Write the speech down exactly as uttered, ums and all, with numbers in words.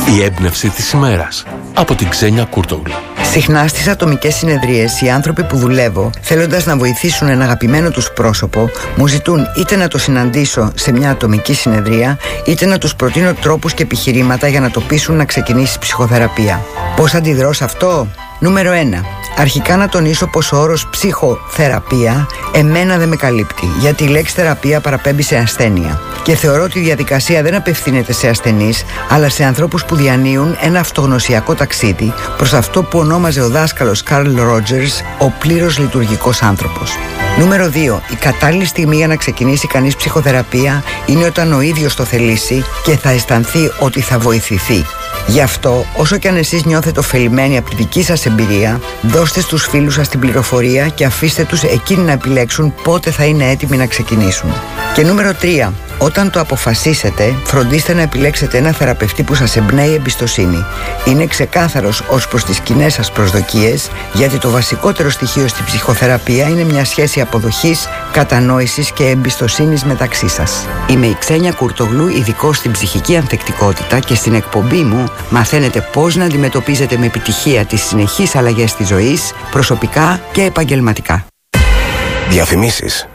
Η έμπνευση της ημέρας από την Ξένια Κούρτογλου. Συχνά στις ατομικές συνεδρίες οι άνθρωποι που δουλεύω, θέλοντας να βοηθήσουν ένα αγαπημένο τους πρόσωπο, μου ζητούν είτε να το συναντήσω σε μια ατομική συνεδρία, είτε να τους προτείνω τρόπους και επιχειρήματα για να το πείσουν να ξεκινήσει ψυχοθεραπεία. Πώς αντιδρώ σε αυτό? Νούμερο ένα. Αρχικά να τονίσω πως ο όρος ψυχοθεραπεία εμένα δεν με καλύπτει, γιατί η λέξη θεραπεία παραπέμπει σε ασθένεια. Και θεωρώ ότι η διαδικασία δεν απευθύνεται σε ασθενείς, αλλά σε ανθρώπους που διανύουν ένα αυτογνωσιακό ταξίδι προς αυτό που ονόμαζε ο δάσκαλος Καρλ Ρότζερς ο πλήρως λειτουργικός άνθρωπος. Νούμερο δύο. Η κατάλληλη στιγμή για να ξεκινήσει κανείς ψυχοθεραπεία είναι όταν ο ίδιος το θελήσει και θα αισθανθεί ότι θα βοηθηθεί. Γι' αυτό, όσο και αν εσείς νιώθετε ωφελημένοι από τη δική σας εμπειρία, δώστε στους φίλους σας την πληροφορία και αφήστε τους εκείνοι να επιλέξουν πότε θα είναι έτοιμοι να ξεκινήσουν. Και νούμερο τρία. Όταν το αποφασίσετε, φροντίστε να επιλέξετε ένα θεραπευτή που σας εμπνέει εμπιστοσύνη. Είναι ξεκάθαρος ως προς τις κοινές σας προσδοκίες, γιατί το βασικότερο στοιχείο στη ψυχοθεραπεία είναι μια σχέση αποδοχής, κατανόησης και εμπιστοσύνης μεταξύ σας. Είμαι η Ξένια Κούρτογλου, ειδικός στην ψυχική ανθεκτικότητα, και στην εκπομπή μου μαθαίνετε πώς να αντιμετωπίζετε με επιτυχία τις συνεχείς αλλαγές της ζωής, προσωπικά και επαγγελματικά. Διαφημίσεις.